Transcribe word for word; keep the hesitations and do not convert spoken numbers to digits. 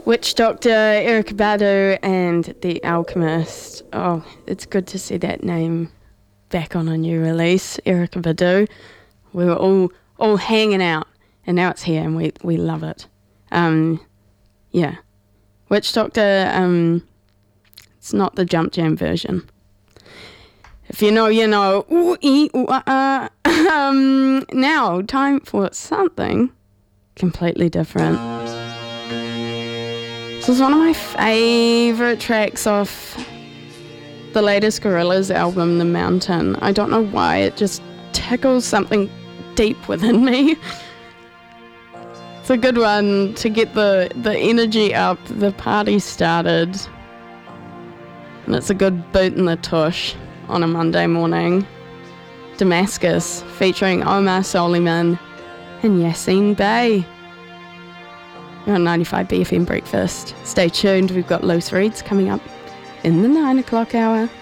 Witch Doctor, Erykah Badu, and The Alchemist. Oh, it's good to see that name back on a new release, Erykah Badu. We were all all hanging out, and now it's here, and we we love it. Um, yeah, Witch Doctor. Um, it's not the Jump Jam version. If you know, you know. Ooh, ee, ooh, uh, uh. um, now, time for something completely different. This is one of my favourite tracks off the latest Gorillaz album, The Mountain. I don't know why, it just tickles something deep within me. It's a good one to get the, the energy up, the party started. And it's a good boot in the tush on a Monday morning. Damascus, featuring Omar Souleyman and Yassine Bey. You're on ninety-five B F M Breakfast. Stay tuned, we've got Loose Reads coming up in the nine o'clock hour.